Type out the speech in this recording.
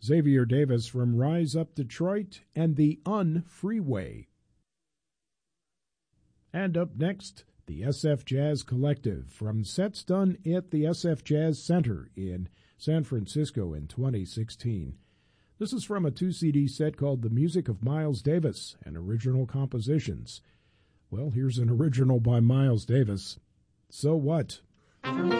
Xavier Davis from Rise Up Detroit and the Un-Freeway. And up next, the SF Jazz Collective from sets done at the SF Jazz Center in San Francisco in 2016. This is from a 2-CD set called The Music of Miles Davis and Original Compositions. Well, here's an original by Miles Davis. So What?